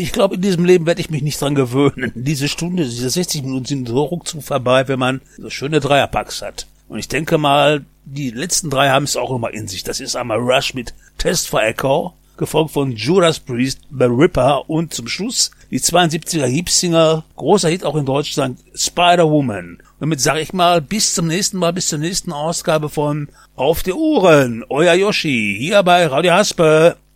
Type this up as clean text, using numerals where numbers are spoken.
Ich glaube, in diesem Leben werde ich mich nicht dran gewöhnen. Diese 60 Minuten sind so ruckzuck vorbei, wenn man so schöne Dreierpacks hat. Und ich denke mal, die letzten 3 haben es auch immer in sich. Das ist einmal Rush mit Test for Echo, gefolgt von Judas Priest, The Ripper und zum Schluss die 72er Heap-Single, großer Hit auch in Deutschland, Spider-Woman. Und damit sage ich mal, bis zum nächsten Mal, bis zur nächsten Ausgabe von Auf die Ohren, euer Yoshi, hier bei Radio Haspe.